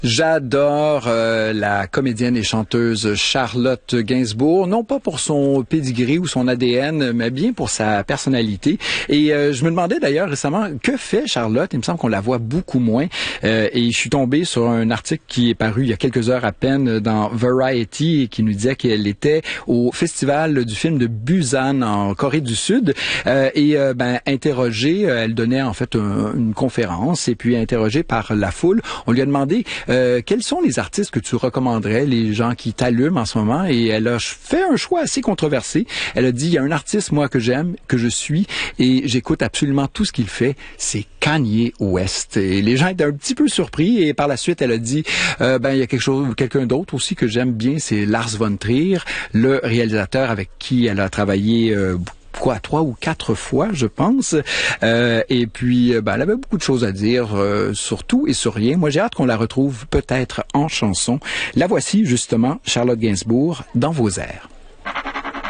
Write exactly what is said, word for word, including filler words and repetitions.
J'adore euh, la comédienne et chanteuse Charlotte Gainsbourg, non pas pour son pedigree ou son A D N, mais bien pour sa personnalité. Et euh, je me demandais d'ailleurs récemment, que fait Charlotte? Il me semble qu'on la voit beaucoup moins. Euh, et je suis tombé sur un article qui est paru il y a quelques heures à peine dans Variety et qui nous disait qu'elle était au festival du film de Busan en Corée du Sud. Euh, et euh, ben interrogée, elle donnait en fait un, une conférence et puis interrogée par la foule, on lui a demandé Euh, quels sont les artistes que tu recommanderais, les gens qui t'allument en ce moment? Et elle a fait un choix assez controversé. Elle a dit, il y a un artiste, moi, que j'aime, que je suis, et j'écoute absolument tout ce qu'il fait, c'est Kanye West. Et les gens étaient un petit peu surpris, et par la suite, elle a dit, euh, ben, il y a quelque chose, quelqu'un d'autre aussi que j'aime bien, c'est Lars von Trier, le réalisateur avec qui elle a travaillé euh, quoi, trois ou quatre fois, je pense. Euh, et puis, ben, elle avait beaucoup de choses à dire euh, sur tout et sur rien. Moi, j'ai hâte qu'on la retrouve peut-être en chanson. La voici, justement, Charlotte Gainsbourg, dans vos airs.